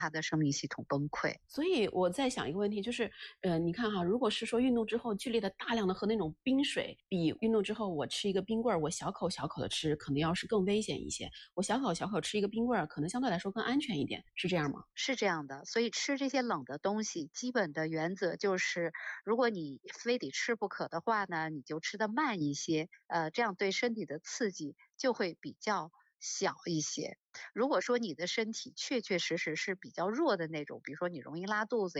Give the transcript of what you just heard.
他的生命系统崩溃。 所以我在想一个问题，就是你看哈，如果是说运动之后剧烈的大量的喝那种冰水，比运动之后我吃一个冰棍儿，我小口小口的吃，可能要是更危险一些。我小口小口吃一个冰棍儿，可能相对来说更安全一点，是这样吗？ 是这样的，所以吃这些冷的东西，基本的原则就是，如果你非得吃不可的话呢，你就吃得慢一些，这样对身体的刺激就会比较小一些。如果说你的身体确确实实是比较弱的那种，比如说你容易拉肚子